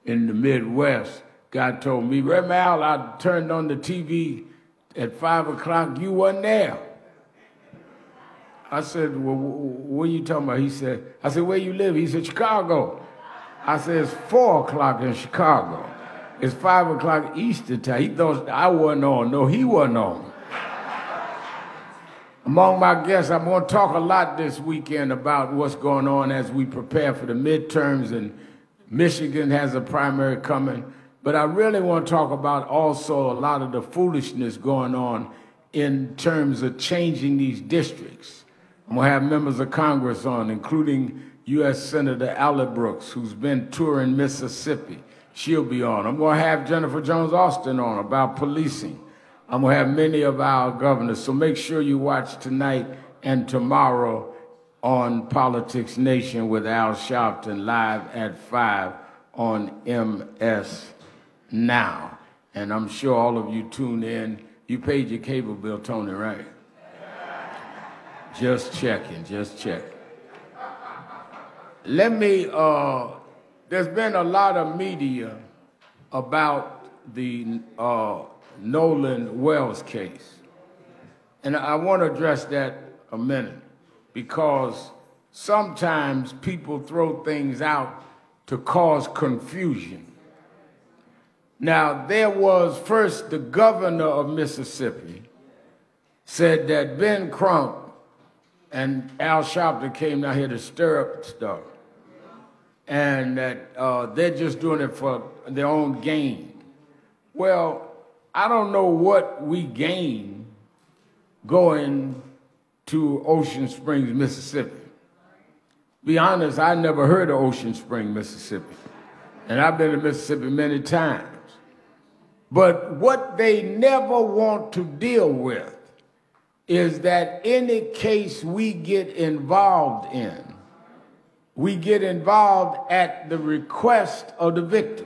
in the Midwest. God told me, Reverend Al, I turned on the TV at 5 o'clock, you wasn't there. I said, well, what are you talking about? I said, where you live? He said, Chicago. I said, it's 4 o'clock in Chicago. It's 5 o'clock Eastern time. He thought I wasn't on. No, he wasn't on. Among my guests, I'm going to talk a lot this weekend about what's going on as we prepare for the midterms, and Michigan has a primary coming. But I really want to talk about also a lot of the foolishness going on in terms of changing these districts. I'm going to have members of Congress on, including U.S. Senator Ally Brooks, who's been touring Mississippi. She'll be on. I'm going to have Jennifer Jones Austin on about policing. I'm going to have many of our governors. So make sure you watch tonight and tomorrow on Politics Nation with Al Sharpton live at 5 on MS Now. And I'm sure all of you tune in. You paid your cable bill, Tony, right? Just checking. Let me, there's been a lot of media about the Nolan Wells case. And I want to address that a minute, because sometimes people throw things out to cause confusion. Now, there was first the governor of Mississippi said that Ben Crump and Al Sharpton came down here to stir up stuff, and that they're just doing it for their own gain. Well, I don't know what we gain going to Ocean Springs, Mississippi. Be honest, I never heard of Ocean Springs, Mississippi, and I've been to Mississippi many times. But what they never want to deal with is that any case we get involved in, we get involved at the request of the victims.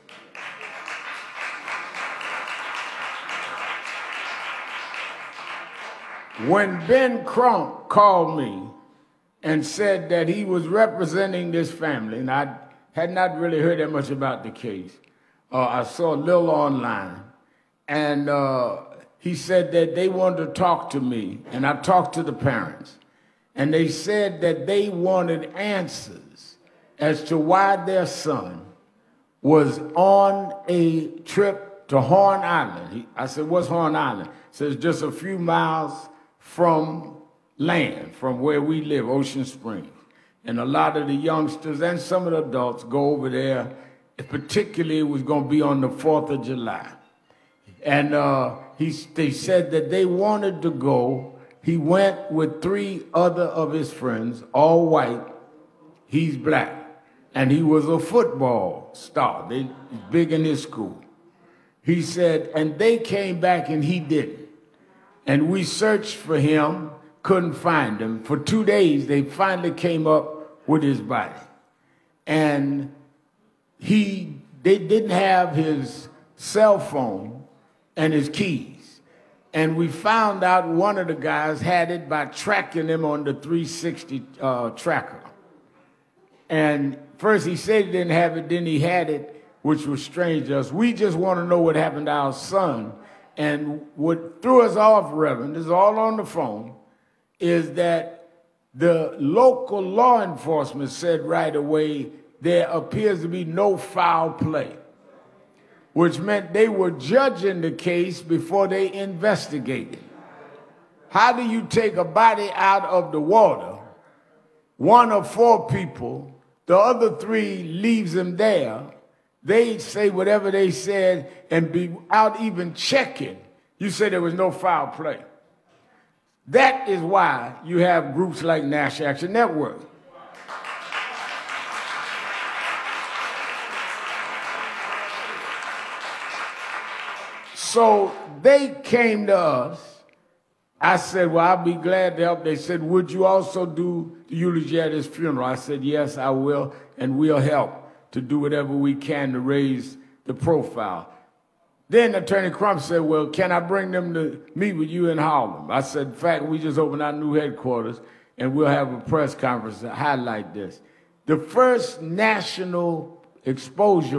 When Ben Crump called me and said that he was representing this family, and I had not really heard that much about the case, I saw a little online, and he said that they wanted to talk to me, and I talked to the parents, and they said that they wanted answers as to why their son was on a trip to Horn Island. I said, what's Horn Island? He says, just a few miles from land, from where we live, Ocean Springs. And a lot of the youngsters and some of the adults go over there. Particularly, it was going to be on the 4th of July. And they said that they wanted to go. He went with 3 other of his friends, all white. He's black. And he was a football star. He's big in his school. He said, and they came back and he didn't. And we searched for him, couldn't find him. For 2 days, they finally came up with his body. And they didn't have his cell phone and his keys. And we found out one of the guys had it by tracking him on the 360 tracker. And first he said he didn't have it, then he had it, which was strange to us. We just want to know what happened to our son. And what threw us off, Reverend, this is all on the phone, is that the local law enforcement said right away there appears to be no foul play, which meant they were judging the case before they investigated. How do you take a body out of the water, 1 of 4 people, the other 3 leaves him there, they say whatever they said, and without even checking, you say there was no foul play. That is why you have groups like National Action Network. So they came to us. I said, well, I'll be glad to help. They said, would you also do the eulogy at his funeral? I said, yes, I will, and we'll help to do whatever we can to raise the profile. Then Attorney Crump said, well, can I bring them to meet with you in Harlem? I said, in fact, we just opened our new headquarters, and we'll have a press conference to highlight this. The first national exposure